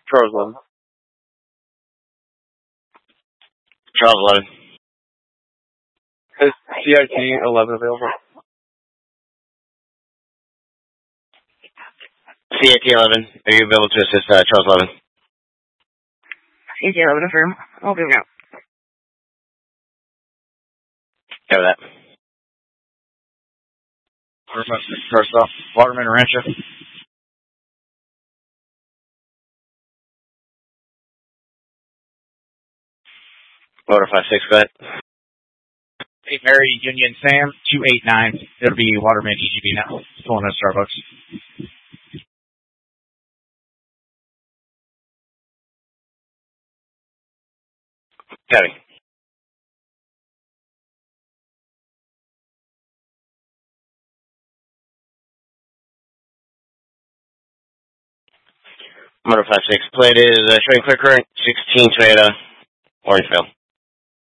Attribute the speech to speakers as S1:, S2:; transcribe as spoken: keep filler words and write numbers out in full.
S1: Charles eleven.
S2: Charles eleven.
S1: Is C I T eleven available?
S2: C I T eleven. Are you available to assist uh, Charles eleven?
S3: C I T eleven affirm. I'll be out.
S2: Go with that.
S4: First off, Waterman Rancho.
S2: Motor five six, go ahead.
S4: Hey, Mary, Union Sam, two eight nine. It'll be Waterman E G B now. Pulling at Starbucks.
S2: Copy. Motor five six, plate is uh, showing clear current, sixteen Toyota, Orangeville.